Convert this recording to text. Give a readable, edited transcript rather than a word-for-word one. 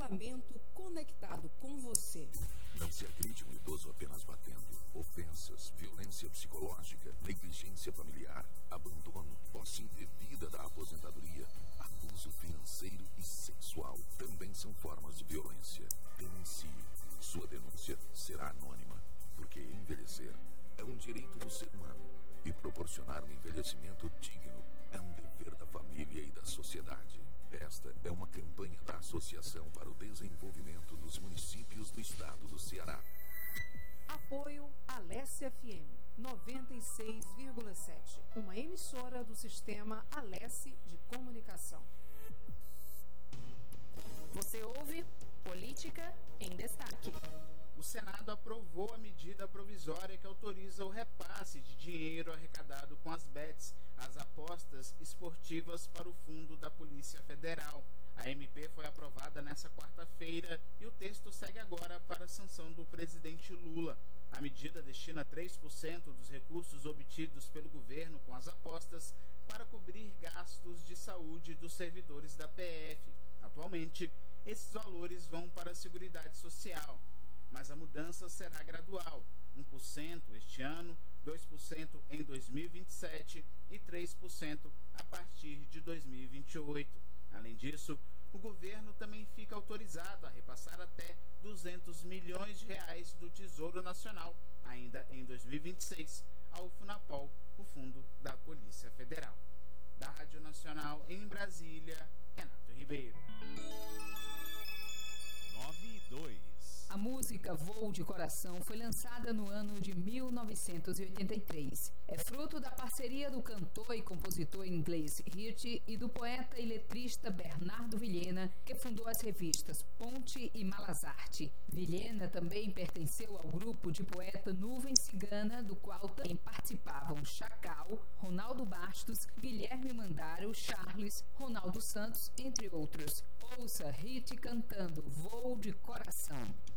Parlamento conectado com você. Não se agride um idoso apenas batendo. Ofensas, violência psicológica, negligência familiar, abandono, posse indevida da aposentadoria, abuso financeiro e sexual também são formas de violência. Denuncie. Sua denúncia será anônima, porque envelhecer é um direito do ser humano e proporcionar um envelhecimento digno é um dever da família e da sociedade. Esta é uma campanha da Associação para o Desenvolvimento dos Municípios do Estado do Ceará. Apoio Alesse FM 96,7, uma emissora do sistema Alesse de comunicação. Você ouve Política em Destaque. O Senado aprovou a medida provisória que autoriza o repasse de dinheiro arrecadado com as bets, as apostas esportivas, para o fundo da Polícia Federal. A MP foi aprovada nesta quarta-feira e o texto segue agora para a sanção do presidente Lula. A medida destina 3% dos recursos obtidos pelo governo com as apostas para cobrir gastos de saúde dos servidores da PF. Atualmente, esses valores vão para a Seguridade Social, mas a mudança será gradual, 1% este ano, 2% em 2027 e 3% a partir de 2028. Além disso, o governo também fica autorizado a repassar até 200 milhões de reais do Tesouro Nacional, ainda em 2026, ao FUNAPOL, o Fundo da Polícia Federal. Da Rádio Nacional em Brasília, Renato Ribeiro. 9:02. A música Voo de Coração foi lançada no ano de 1983. É fruto da parceria do cantor e compositor inglês Hirte e do poeta e letrista Bernardo Vilhena, que fundou as revistas Ponte e Malazarte. Vilhena também pertenceu ao grupo de poeta Nuvem Cigana, do qual também participavam Chacal, Ronaldo Bastos, Guilherme Mandaro, Charles, Ronaldo Santos, entre outros. Ouça Hirte cantando Voo de Coração.